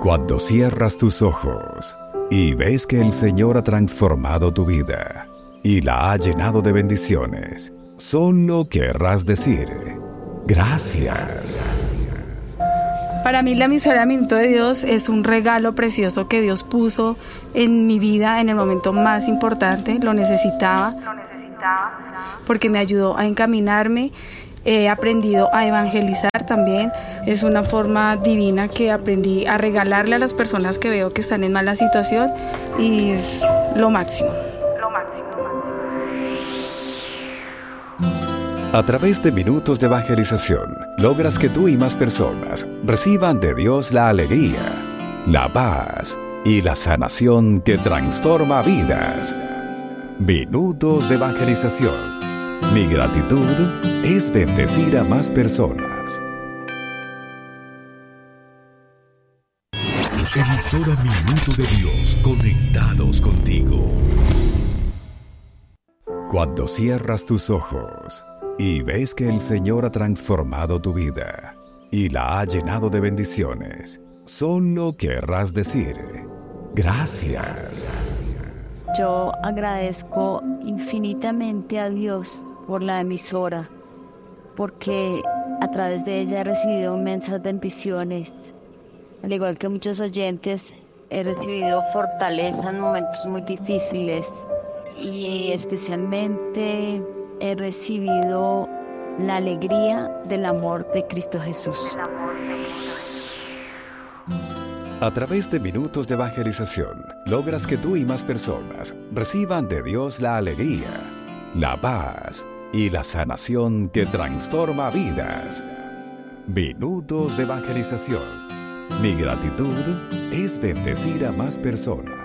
Cuando cierras tus ojos y ves que el Señor ha transformado tu vida y la ha llenado de bendiciones, solo querrás decir: gracias. Para mí la emisora Minuto de Dios es un regalo precioso que Dios puso en mi vida en el momento más importante. Lo necesitaba porque me ayudó a encaminarme. He aprendido a evangelizar también. Es una forma divina que aprendí a regalarle a las personas que veo que están en mala situación y es lo máximo. A través de minutos de evangelización, logras que tú y más personas reciban de Dios la alegría, la paz y la sanación que transforma vidas. Minutos de evangelización. Mi gratitud es bendecir a más personas. Emisora Minuto de Dios, conectados contigo. Cuando cierras tus ojos y ves que el Señor ha transformado tu vida y la ha llenado de bendiciones, solo querrás decir: gracias. Yo agradezco infinitamente a Dios por la emisora, porque a través de ella he recibido inmensas bendiciones. Al igual que muchos oyentes, he recibido fortaleza en momentos muy difíciles y especialmente he recibido la alegría del amor de Cristo Jesús. A través de minutos de evangelización, logras que tú y más personas reciban de Dios la alegría, la paz y la sanación que transforma vidas. Minutos de evangelización. Mi gratitud es bendecir a más personas.